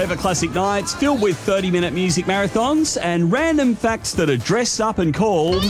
Forever Classic Nights, filled with 30-minute music marathons and random facts that are dressed up and called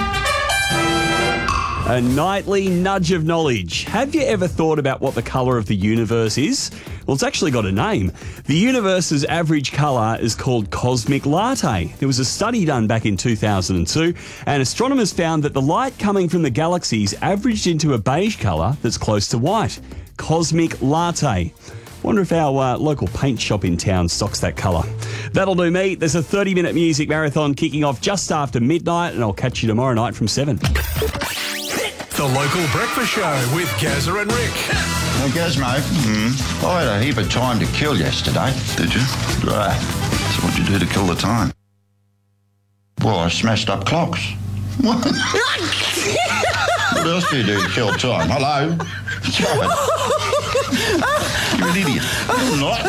a nightly nudge of knowledge. Have you ever thought about what the colour of the universe is? Well, it's actually got a name. The universe's average colour is called cosmic latte. There was a study done back in 2002, and astronomers found that the light coming from the galaxies averaged into a beige colour that's close to white. Cosmic latte. Wonder if our local paint shop in town stocks that colour. That'll do me. There's a 30-minute music marathon kicking off just after midnight, and I'll catch you tomorrow night from 7. The Local Breakfast Show with Gazza and Rick. Well, Gazmo, I had a heap of time to kill yesterday. Did you? Right. So what'd you do to kill the time? Well, I smashed up clocks. What? What else do you do to kill time? Hello? You're an idiot. I'm not.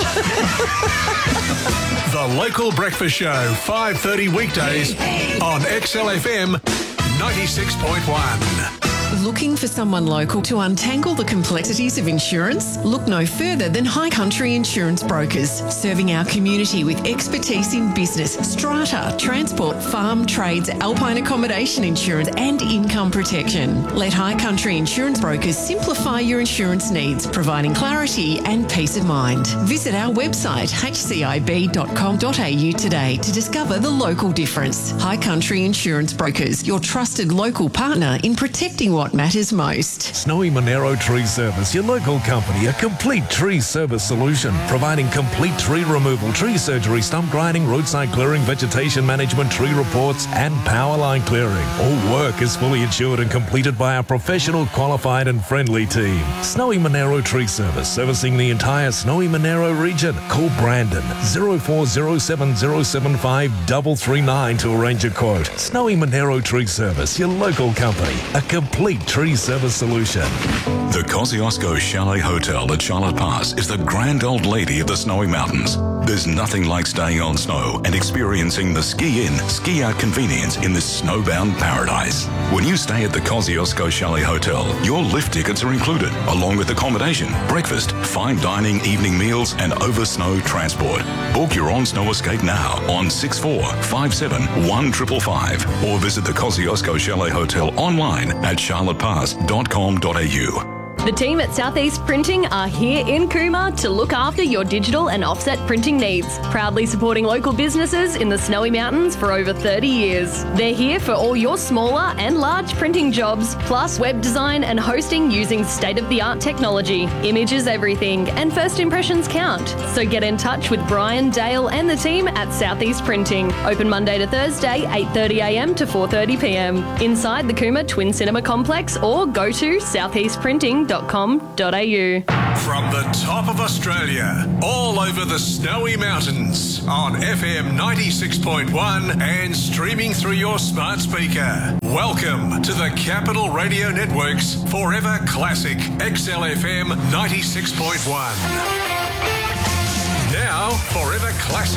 The Local Breakfast Show, 5:30 weekdays on XLFM 96.1. Looking for someone local to untangle the complexities of insurance? Look no further than High Country Insurance Brokers, serving our community with expertise in business, strata, transport, farm, trades, alpine accommodation insurance and income protection. Let High Country Insurance Brokers simplify your insurance needs, providing clarity and peace of mind. Visit our website hcib.com.au today to discover the local difference. High Country Insurance Brokers, your trusted local partner in protecting what matters most. Snowy Monero Tree Service, your local company, a complete tree service solution, providing complete tree removal, tree surgery, stump grinding, roadside clearing, vegetation management, tree reports, and power line clearing. All work is fully insured and completed by our professional, qualified, and friendly team. Snowy Monero Tree Service, servicing the entire Snowy Monero region. Call Brandon 0407075339 to arrange a quote. Snowy Monero Tree Service, your local company, a complete tree service solution. The Kosciuszko Chalet Hotel at Charlotte Pass is the grand old lady of the Snowy Mountains. There's nothing like staying on snow and experiencing the ski-in, ski-out convenience in this snowbound paradise. When you stay at the Kosciuszko Chalet Hotel, your lift tickets are included, along with accommodation, breakfast, fine dining, evening meals, and over-snow transport. Book your on-snow escape now on 64571555 or visit the Kosciuszko Chalet Hotel online at charlottepass.com.au. The team at Southeast Printing are here in Cooma to look after your digital and offset printing needs, proudly supporting local businesses in the Snowy Mountains for over 30 years. They're here for all your smaller and large printing jobs, plus web design and hosting using state-of-the-art technology. Image is everything, and first impressions count. So get in touch with Brian, Dale and the team at Southeast Printing. Open Monday to Thursday, 8:30am to 4:30pm. Inside the Cooma Twin Cinema Complex, or go to southeastprinting.com.au. From the top of Australia, all over the Snowy Mountains, on FM 96.1 and streaming through your smart speaker. Welcome to the Capital Radio Network's Forever Classic XLFM 96.1. Now, Forever Classic.